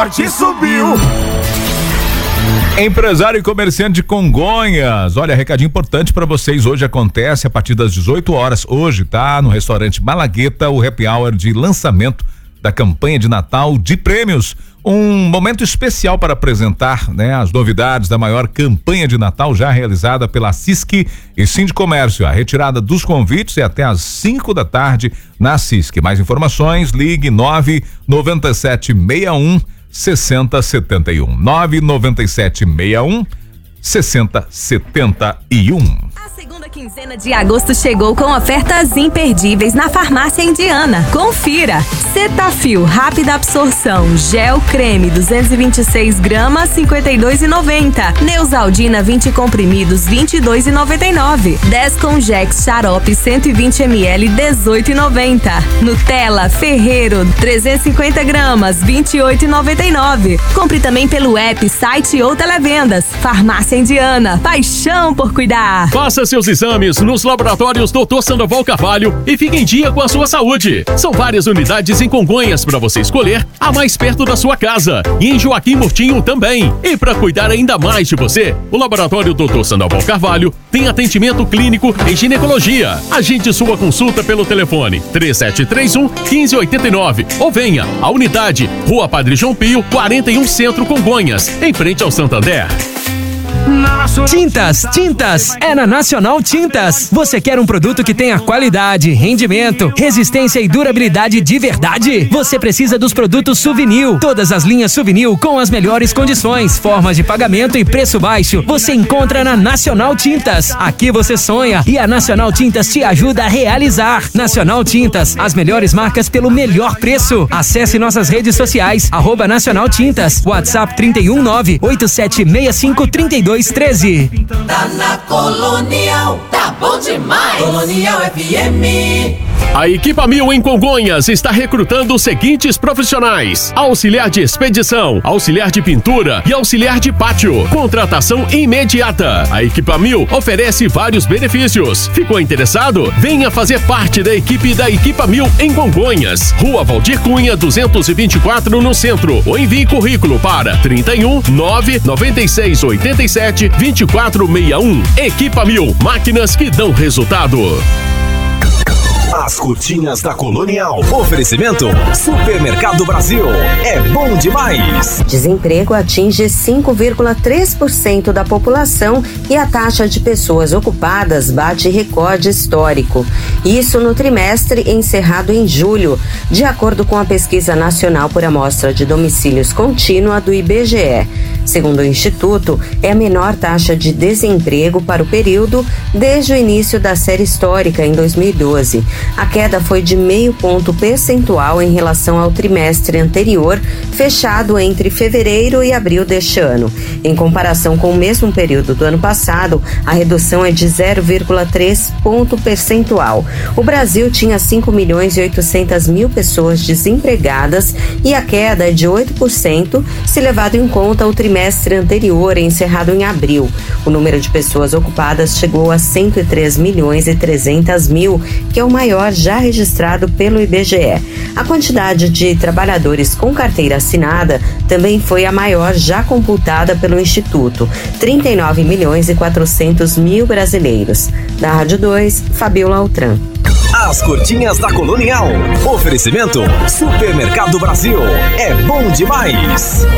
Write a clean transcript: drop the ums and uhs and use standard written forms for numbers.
Norte subiu. Empresário e comerciante de Congonhas, olha, recadinho importante para vocês, hoje acontece a partir das 18 horas, hoje tá no restaurante Malagueta, o happy hour de lançamento da campanha de Natal de prêmios, um momento especial para apresentar, né, as novidades da maior campanha de Natal já realizada pela CISC e Sindicomércio. A retirada dos convites é até às 5 da tarde na CISC. Mais informações, ligue 99761 6071. 99761 6071. A segunda quinzena de agosto chegou com ofertas imperdíveis na Farmácia Indiana. Confira: Cetaphil rápida absorção, gel creme 226 gramas, 52,90. Neosaldina 20 comprimidos, 22,99. Desconjex xarope 120 ml, 18,90. Nutella Ferreiro 350 gramas, 28,99. Compre também pelo app, site ou televendas. Farmácia Indiana, paixão por cuidar. Faça seus exames nos laboratórios Dr. Sandoval Carvalho e fique em dia com a sua saúde. São várias unidades em Congonhas para você escolher a mais perto da sua casa. E em Joaquim Murtinho também. E para cuidar ainda mais de você, o laboratório Dr. Sandoval Carvalho tem atendimento clínico em ginecologia. Agende sua consulta pelo telefone 3731-1589 ou venha à unidade Rua Padre João Pio, 41 Centro, Congonhas, em frente ao Santander. Tintas é na Nacional Tintas. Você quer um produto que tenha qualidade, rendimento, resistência e durabilidade de verdade? Você precisa dos produtos Suvinil. Todas as linhas Suvinil com as melhores condições, formas de pagamento e preço baixo você encontra na Nacional Tintas. Aqui você sonha e a Nacional Tintas te ajuda a realizar. Nacional Tintas, as melhores marcas pelo melhor preço. Acesse nossas redes sociais, @Nacional Tintas, WhatsApp 319-8765-3213. Tá na Colonial, tá bom demais. Colonial FM. A Equipa 1000 em Congonhas está recrutando os seguintes profissionais: auxiliar de expedição, auxiliar de pintura e auxiliar de pátio. Contratação imediata. A Equipa 1000 oferece vários benefícios. Ficou interessado? Venha fazer parte da equipe da Equipa 1000 em Congonhas. Rua Valdir Cunha, 224 no centro. Ou envie currículo para 31 996 87 2461. Equipa 1000, máquinas que dão resultado. As curtinhas da Colonial. Oferecimento Supermercado Brasil. É bom demais. Desemprego atinge 5,3% da população e a taxa de pessoas ocupadas bate recorde histórico. Isso no trimestre encerrado em julho, de acordo com a Pesquisa Nacional por Amostra de Domicílios Contínua do IBGE. Segundo o Instituto, é a menor taxa de desemprego para o período desde o início da série histórica, em 2012. A queda foi de 0,5 ponto percentual em relação ao trimestre anterior, fechado entre fevereiro e abril deste ano. Em comparação com o mesmo período do ano passado, a redução é de 0,3 ponto percentual. O Brasil tinha 5.800.000 pessoas desempregadas e a queda é de 8% se levado em conta o trimestre anterior, encerrado em abril. O número de pessoas ocupadas chegou a 103.300.000, que é o maior já registrado pelo IBGE. A quantidade de trabalhadores com carteira assinada também foi a maior já computada pelo Instituto, 39.400.000 brasileiros. Da Rádio 2, Fabiola Altran. As curtinhas da Colonial. Oferecimento Supermercado Brasil. É bom demais.